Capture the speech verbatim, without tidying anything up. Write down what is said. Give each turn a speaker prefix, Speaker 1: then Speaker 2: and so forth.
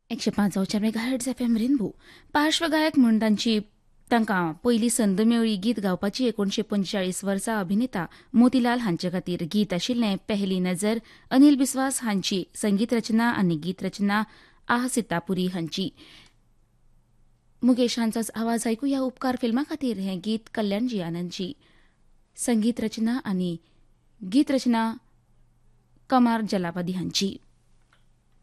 Speaker 1: एकशे पांच mega hertz F M rainbow पार्श्वगायक म्हूण तांची तांकां पयली संद मेळ्ळी गीत गावपाची एकोणशे पंचेचाळीस वर्सा अभिनेता मोतीलाल हांचे खातीर गीत आशिल्लें पहली नजर अनिल बिस्वास हांची संगीत रचना आनी गीत रचना आह सितापुरी हांची मुकेश हांचोच आवाज आयकुया उपकार फिल्मा खातीर हें गीत कल्याणजी आनंदची संगीत रचना आनी गीत रचना कमार जलावदी हांची